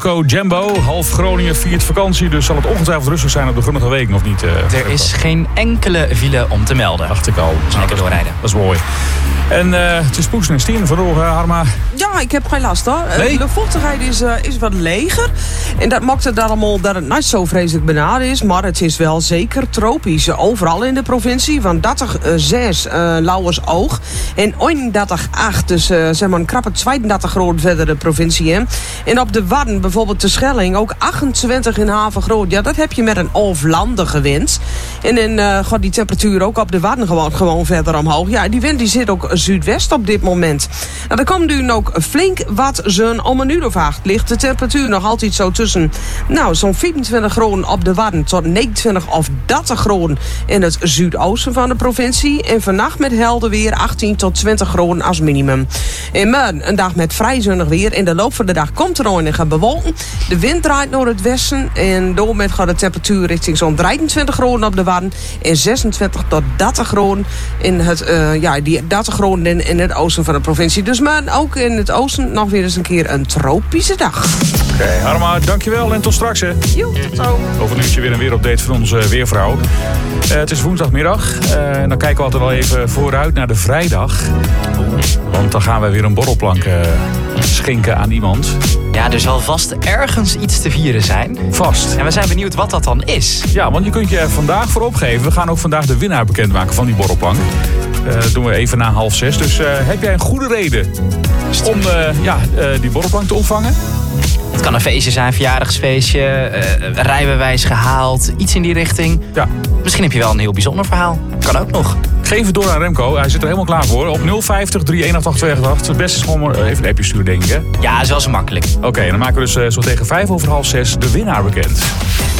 Jambo, half Groningen viert vakantie, dus zal het ongetwijfeld rustig zijn op de Grunnige Weken, of niet? Er is geen enkele file om te melden. Dacht ik al. Dus lekker doorrijden. Dat is mooi. En het is poes en stien vandoor, Harma. Ja, ik heb geen last hoor. Nee? De vochtigheid is wat leger. En dat maakt het allemaal dat het niet zo vreselijk benauwd is. Maar het is wel zeker tropisch. Overal in de provincie. Van 30,6 Lauwersoog. En 31,8. Dus zeg maar een krappe 32 graden verder de provincie. Hè. En op de Wadden, bijvoorbeeld de Schelling, ook 28 in Havengroot. Ja, dat heb je met een overlandige wind. En dan gaat die temperatuur ook op de Wadden gewoon verder omhoog. Ja, die wind die zit ook zuidwest op dit moment. Nou, er komt nu ook flink wat zon om een uur of 8. Ligt de temperatuur nog altijd zo tussen zo'n 24 graden op de Wadden tot 29 of 30 graden in het zuidoosten van de provincie. En vannacht met helder weer 18 tot 20 graden als minimum. En morgen een dag met vrij zonnig weer. In de loop van de dag komt er enige bewolking. De wind draait naar het westen en daarmee gaat de temperatuur richting zo'n 23 graden op de Wadden en 26 tot 30 graden in het die 30 graden in het oosten van de provincie. Dus maar ook in het oosten nog weer eens een keer een tropische dag. Oké, Harma, dankjewel en tot straks. Hè. Jo, tot zo. Over een uurtje weer een weerupdate van onze weervrouw. Het is woensdagmiddag. Dan kijken we altijd al even vooruit naar de vrijdag. Want dan gaan wij weer een borrelplank schenken aan iemand. Ja, er zal vast ergens iets te vieren zijn. Vast. En we zijn benieuwd wat dat dan is. Ja, want je kunt je er vandaag voor opgeven. We gaan ook vandaag de winnaar bekendmaken van die borrelplank. Dat doen we even na 5:30. Dus heb jij een goede reden om die borrelplank te ontvangen? Het kan een feestje zijn, verjaardagsfeestje, rijbewijs gehaald, iets in die richting. Ja. Misschien heb je wel een heel bijzonder verhaal. Kan ook nog. Geef het door aan Remco. Hij zit er helemaal klaar voor. Op 050 318 Het beste is gewoon maar even een appje sturen, denk ik. Hè? Ja, dat is wel zo makkelijk. Oké, dan maken we dus zo tegen 5:05 de winnaar bekend.